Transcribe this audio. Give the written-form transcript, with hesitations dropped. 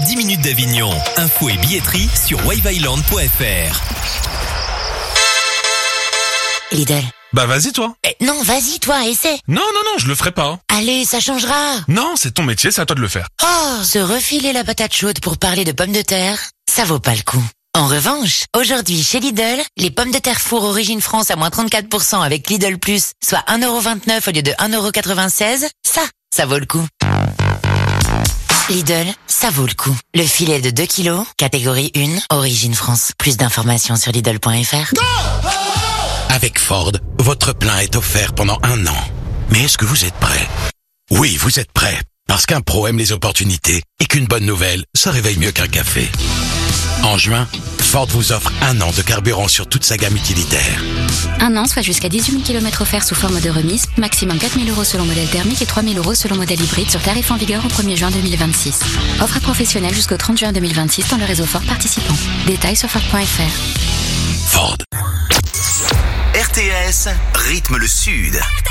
10 minutes d'Avignon. Infos et billetterie sur waveisland.fr. Lidl. Bah vas-y toi. Non, vas-y toi, essaie. Non, je le ferai pas. Allez, ça changera. Non, c'est ton métier, c'est à toi de le faire. Oh, se refiler la patate chaude pour parler de pommes de terre, ça vaut pas le coup. En revanche, aujourd'hui chez Lidl, les pommes de terre four origine France à moins 34% avec Lidl Plus, soit 1,29€ au lieu de 1,96€, ça vaut le coup. Lidl, ça vaut le coup. Le filet de 2 kilos, catégorie 1, origine France. Plus d'informations sur Lidl.fr. Avec Ford, votre plein est offert pendant 1 an. Mais est-ce que vous êtes prêt? Oui, vous êtes prêt. Parce qu'un pro aime les opportunités et qu'une bonne nouvelle, ça réveille mieux qu'un café. En juin, Ford vous offre 1 an de carburant sur toute sa gamme utilitaire. 1 an, soit jusqu'à 18 000 km offerts sous forme de remise, maximum 4 000 € selon modèle thermique et 3 000 € selon modèle hybride sur tarif en vigueur au 1er juin 2026. Offre à professionnels jusqu'au 30 juin 2026 dans le réseau Ford participant. Détails sur Ford.fr. Ford. RTS rythme le Sud.